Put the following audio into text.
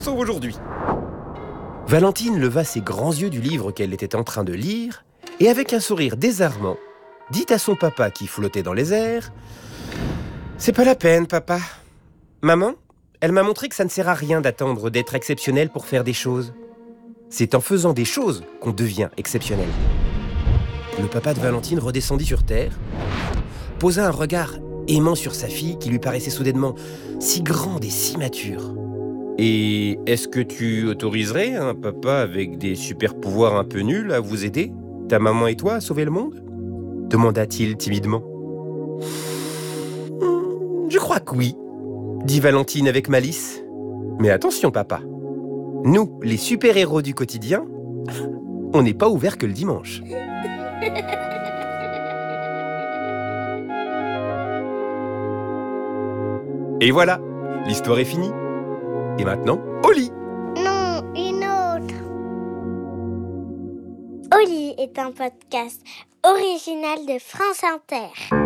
Sauf aujourd'hui. Valentine leva ses grands yeux du livre qu'elle était en train de lire et avec un sourire désarmant, dit à son papa qui flottait dans les airs « C'est pas la peine, papa. Maman, elle m'a montré que ça ne sert à rien d'attendre d'être exceptionnel pour faire des choses. C'est en faisant des choses qu'on devient exceptionnel. » Le papa de Valentine redescendit sur terre, posa un regard aimant sur sa fille qui lui paraissait soudainement si grande et si mature. « Et est-ce que tu autoriserais un papa avec des super-pouvoirs un peu nuls à vous aider, ta maman et toi, à sauver le monde ?» demanda-t-il timidement. « Je crois que oui, » dit Valentine avec malice. « Mais attention, papa, nous, les super-héros du quotidien, on n'est pas ouverts que le dimanche. » Et voilà, l'histoire est finie. Et maintenant, au lit. Non, une autre. Au lit est un podcast original de France Inter.